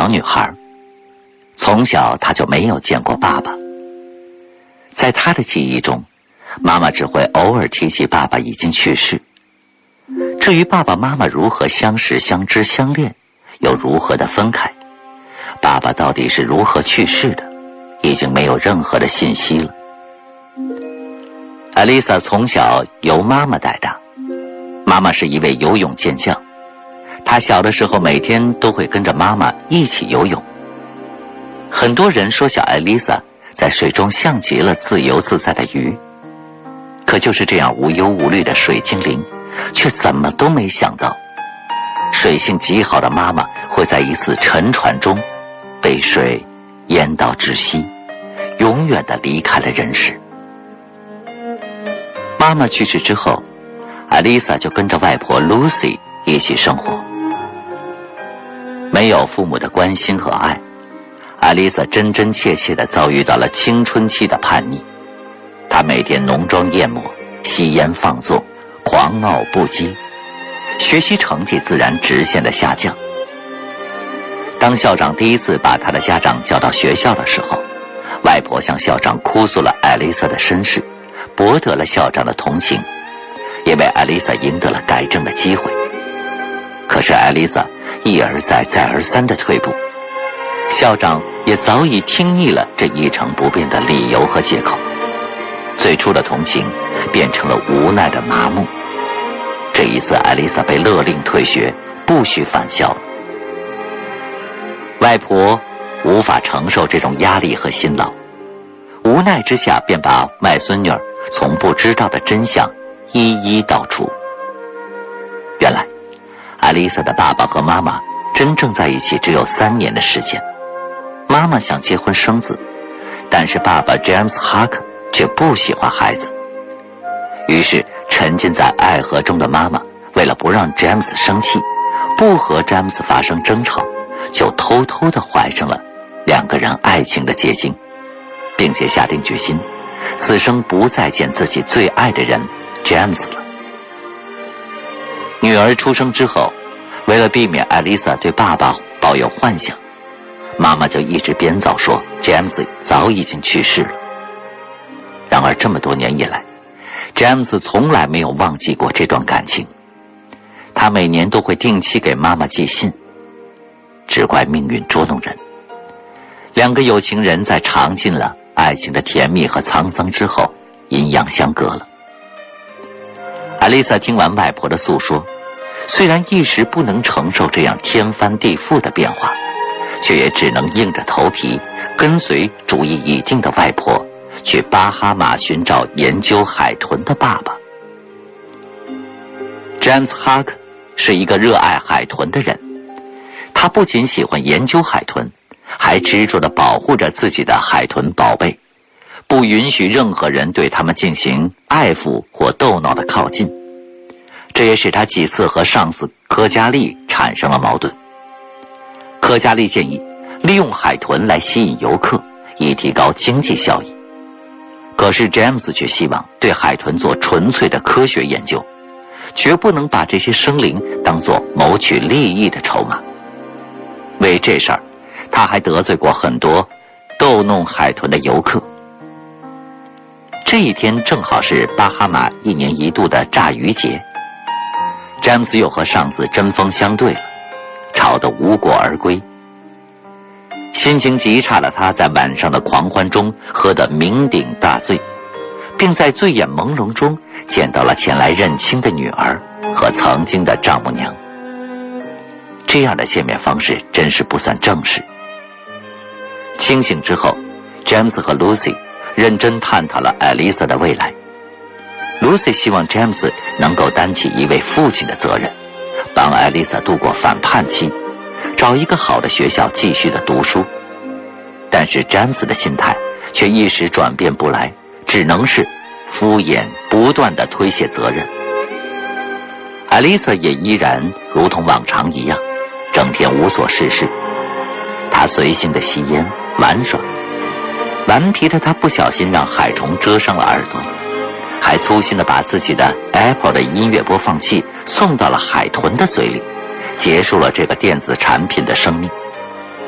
小女孩，从小她就没有见过爸爸。在她的记忆中，妈妈只会偶尔提起爸爸已经去世。至于爸爸妈妈如何相识、相知、相恋，又如何的分开，爸爸到底是如何去世的，已经没有任何的信息了。艾丽莎从小由妈妈带大，妈妈是一位游泳健将，她小的时候每天都会跟着妈妈一起游泳。很多人说小艾丽莎在水中像极了自由自在的鱼，可就是这样无忧无虑的水精灵，却怎么都没想到，水性极好的妈妈会在一次沉船中被水淹到窒息，永远地离开了人世。妈妈去世之后，艾丽莎就跟着外婆 Lucy 一起生活。没有父母的关心和爱，艾丽莎真真切切地遭遇到了青春期的叛逆。她每天浓妆艳抹，吸烟放纵，狂傲不羁，学习成绩自然直线的下降。当校长第一次把她的家长叫到学校的时候，外婆向校长哭诉了艾丽莎的身世，博得了校长的同情，也为艾丽莎赢得了改正的机会。可是艾丽莎一而再再而三的退步，校长也早已听腻了这一成不变的理由和借口，最初的同情变成了无奈的麻木。这一次艾丽莎被勒令退学，不许返校了。外婆无法承受这种压力和辛劳，无奈之下便把外孙女儿从不知道的真相一一道出。原来艾丽莎的爸爸和妈妈真正在一起只有3年的时间。妈妈想结婚生子，但是爸爸 James Hark 却不喜欢孩子。于是沉浸在爱河中的妈妈为了不让 James 生气，不和 James 发生争吵，就偷偷地怀上了2个人爱情的结晶，并且下定决心此生不再见自己最爱的人 James 了。女儿出生之后，为了避免艾丽莎对爸爸抱有幻想，妈妈就一直编造说 James 早已经去世了。然而这么多年以来， James 从来没有忘记过这段感情，他每年都会定期给妈妈寄信。只怪命运捉弄人，2个有情人在尝尽了爱情的甜蜜和沧桑之后，阴阳相隔了。艾丽莎听完外婆的诉说，虽然一时不能承受这样天翻地覆的变化，却也只能硬着头皮跟随主意已定的外婆去巴哈马寻找研究海豚的爸爸。 James Hark 是一个热爱海豚的人，他不仅喜欢研究海豚，还执着地保护着自己的海豚宝贝，不允许任何人对他们进行爱抚或逗闹的靠近。这也使他几次和上司科加利产生了矛盾。科加利建议利用海豚来吸引游客，以提高经济效益。可是詹姆斯却希望对海豚做纯粹的科学研究，绝不能把这些生灵当作谋取利益的筹码。为这事儿，他还得罪过很多逗弄海豚的游客。这一天正好是巴哈马1年1度的炸鱼节，詹姆斯又和上司针锋相对了，吵得无果而归。心情极差的他在晚上的狂欢中喝得酩酊大醉，并在醉眼朦胧中见到了前来认亲的女儿和曾经的丈母娘。这样的见面方式真是不算正式。清醒之后，詹姆斯和 Lucy 认真探讨了艾丽莎的未来。Lucy 希望詹姆斯能够担起一位父亲的责任，帮艾丽莎度过反叛期，找一个好的学校继续的读书。但是詹姆斯的心态却一时转变不来，只能是敷衍不断地推卸责任。艾丽莎也依然如同往常一样，整天无所事事。她随性地吸烟玩耍，顽皮的她不小心让海虫蛰伤了耳朵，还粗心地把自己的 Apple 的音乐播放器送到了海豚的嘴里，结束了这个电子产品的生命。